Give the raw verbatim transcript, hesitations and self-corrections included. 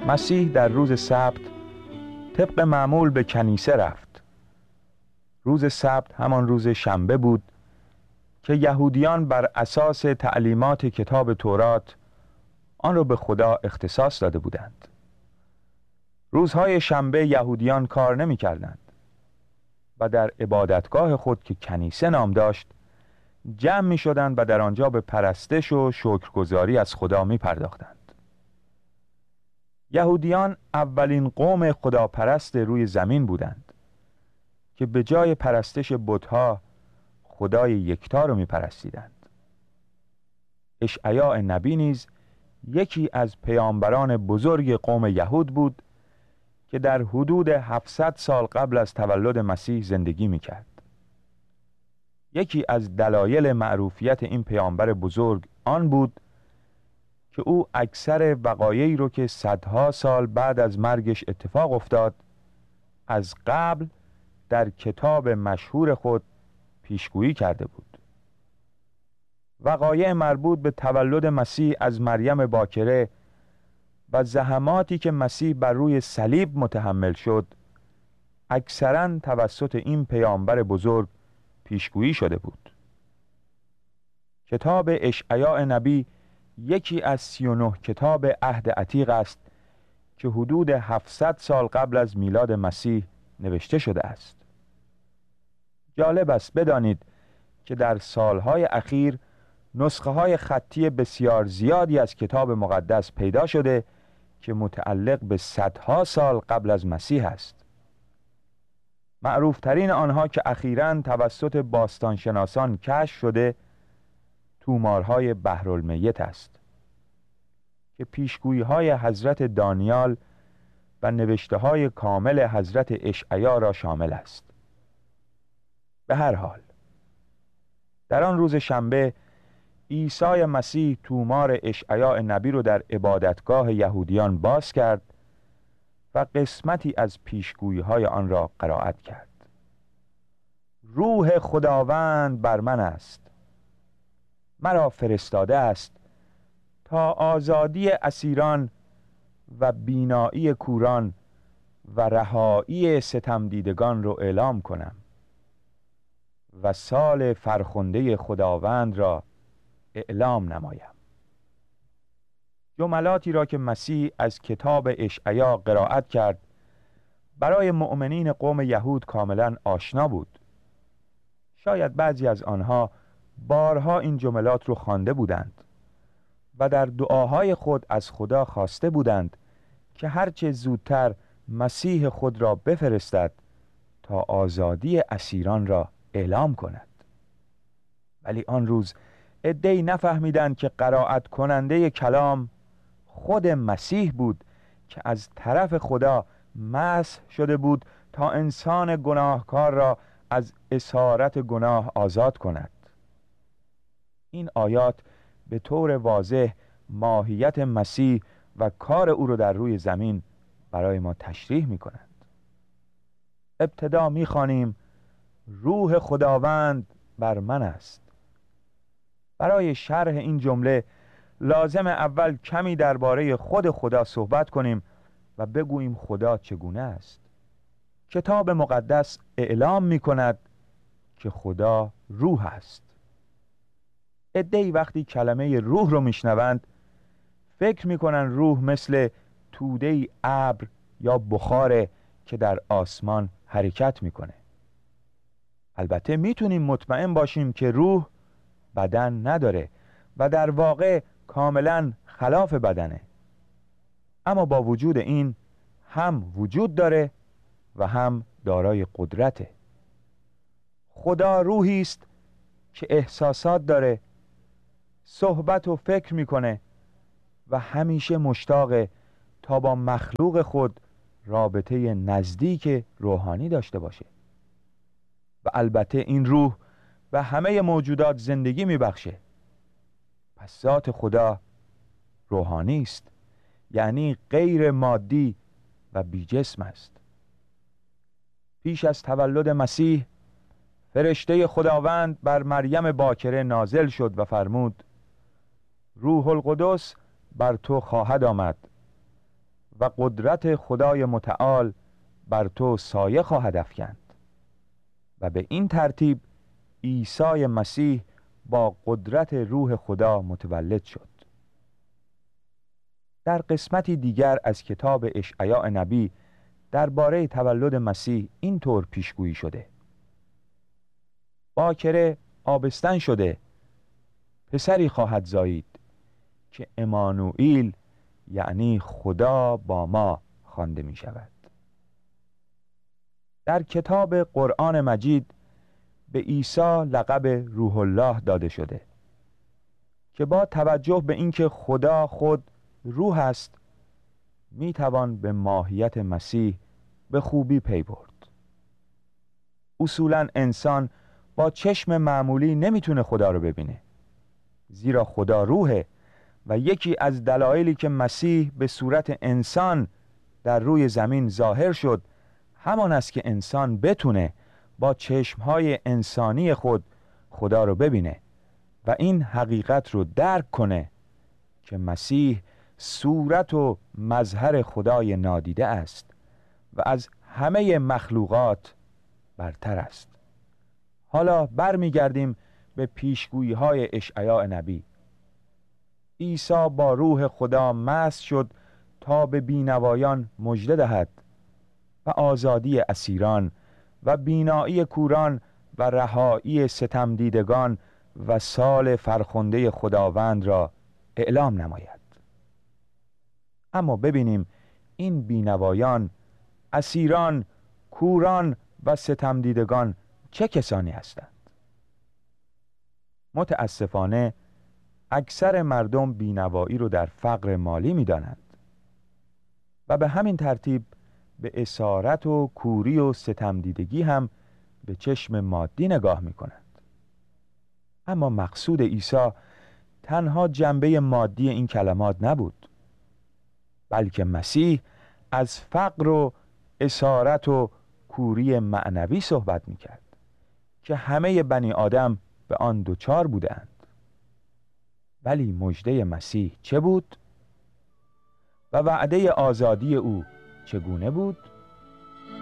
مسیح در روز سبت طبق معمول به کنیسه رفت. روز سبت همان روز شنبه بود که یهودیان بر اساس تعلیمات کتاب تورات آن را به خدا اختصاص داده بودند. روزهای شنبه یهودیان کار نمی کردند و در عبادتگاه خود که کنیسه نام داشت جمع می شدند و در آنجا به پرستش و شکرگزاری از خدا می پرداختند. یهودیان اولین قوم خداپرست روی زمین بودند که به جای پرستش بت‌ها خدای یکتا رو می پرستیدند. اشعیا نبی نیز یکی از پیامبران بزرگ قوم یهود بود که در حدود هفتصد سال قبل از تولد مسیح زندگی می کرد. یکی از دلایل معروفیت این پیامبر بزرگ آن بود که او اکثر وقایعی رو که صدها سال بعد از مرگش اتفاق افتاد از قبل در کتاب مشهور خود پیشگویی کرده بود. وقایع مربوط به تولد مسیح از مریم باکره و زحماتی که مسیح بر روی صلیب متحمل شد اکثراً توسط این پیامبر بزرگ پیشگویی شده بود. کتاب اشعیا نبی یکی از سی و نه کتاب عهد عتیق است که حدود هفتصد سال قبل از میلاد مسیح نوشته شده است. جالب است بدانید که در سالهای اخیر نسخه های خطی بسیار زیادی از کتاب مقدس پیدا شده که متعلق به صدها سال قبل از مسیح است. معروفترین آنها که اخیراً توسط باستانشناسان کشف شده تومارهای بحرالمیت است که پیشگویی‌های حضرت دانیال و نوشته‌های کامل حضرت اشعیا را شامل است. به هر حال در آن روز شنبه عیسی مسیح تومار اشعیا نبی رو در عبادتگاه یهودیان باز کرد و قسمتی از پیشگویی‌های آن را قرائت کرد. روح خداوند بر من است، مرا فرستاده است تا آزادی اسیران و بینایی کوران و رهایی ستمدیدگان را اعلام کنم و سال فرخنده خداوند را اعلام نمایم. جملاتی را که مسیح از کتاب اشعیا قرائت کرد برای مؤمنین قوم یهود کاملا آشنا بود. شاید بعضی از آنها بارها این جملات رو خوانده بودند و در دعاهای خود از خدا خواسته بودند که هرچه زودتر مسیح خود را بفرستد تا آزادی اسیران را اعلام کند. ولی آن روز عده‌ای نفهمیدند که قرائت کننده کلام خود مسیح بود که از طرف خدا مسح شده بود تا انسان گناهکار را از اسارت گناه آزاد کند. این آیات به طور واضح ماهیت مسیح و کار او را در روی زمین برای ما تشریح می کنند. ابتدا می خوانیم روح خداوند بر من است. برای شرح این جمله لازم اول کمی درباره خود خدا صحبت کنیم و بگوییم خدا چگونه است. کتاب مقدس اعلام می کند که خدا روح است. عده‌ای وقتی کلمه روح رو میشنوند فکر میکنن روح مثل توده‌ای ابر یا بخاره که در آسمان حرکت میکنه. البته میتونیم مطمئن باشیم که روح بدن نداره و در واقع کاملا خلاف بدنه، اما با وجود این هم وجود داره و هم دارای قدرته. خدا روحی است که احساسات داره، صحبت و فکر میکنه و همیشه مشتاقه تا با مخلوق خود رابطه نزدیک روحانی داشته باشه و البته این روح و همه موجودات زندگی میبخشه. پس ذات خدا روحانی است، یعنی غیر مادی و بی جسم است. پیش از تولد مسیح فرشته خداوند بر مریم باکره نازل شد و فرمود روح القدس بر تو خواهد آمد و قدرت خدای متعال بر تو سایه خواهد افکند و به این ترتیب عیسی مسیح با قدرت روح خدا متولد شد. در قسمتی دیگر از کتاب اشعیا نبی درباره تولد مسیح این طور پیشگویی شده: باکره آبستن شده، پسری خواهد زایید که امانوئیل یعنی خدا با ما خوانده می شود. در کتاب قرآن مجید به عیسی لقب روح الله داده شده که با توجه به اینکه خدا خود روح است می توان به ماهیت مسیح به خوبی پی برد. اصولاً انسان با چشم معمولی نمیتونه خدا رو ببینه، زیرا خدا روحه و یکی از دلایلی که مسیح به صورت انسان در روی زمین ظاهر شد همان است که انسان بتونه با چشمهای انسانی خود خدا رو ببینه و این حقیقت رو درک کنه که مسیح صورت و مظهر خدای نادیده است و از همه مخلوقات برتر است. حالا برمیگردیم به پیشگویی های اشعیا نبی. عیسی با روح خدا مست شد تا به بینوایان مژده دهد و آزادی اسیران و بینایی کوران و رهایی ستم دیدگان و سال فرخنده خداوند را اعلام نماید. اما ببینیم این بینوایان، اسیران، کوران و ستم دیدگان چه کسانی هستند؟ متاسفانه اکثر مردم بینوایی رو در فقر مالی می دانند و به همین ترتیب به اسارت و کوری و ستم دیدگی هم به چشم مادی نگاه می کنند. اما مقصود عیسی تنها جنبه مادی این کلمات نبود، بلکه مسیح از فقر و اسارت و کوری معنوی صحبت می کرد که همه بنی آدم به آن دوچار بودند. ولی مژده مسیح چه بود؟ و وعده آزادی او چگونه بود؟